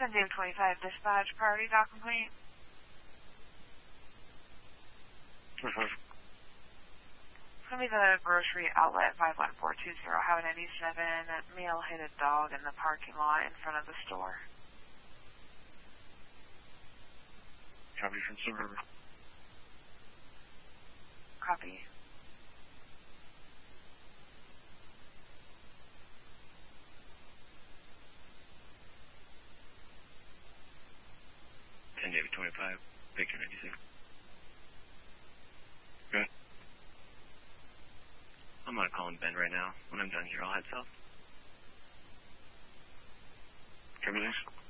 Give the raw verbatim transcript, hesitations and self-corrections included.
San Diego twenty-five dispatch, priority dog complaint. Mm-hmm. It's going to be the grocery outlet five one four two zero, Highway ninety-seven. A male hit a dog in the parking lot in front of the store. Copy from server. Copy. San Diego twenty-five, Victor ninety-six. Good. I'm not calling Ben right now. When I'm done here, I'll head south. Copy, thanks.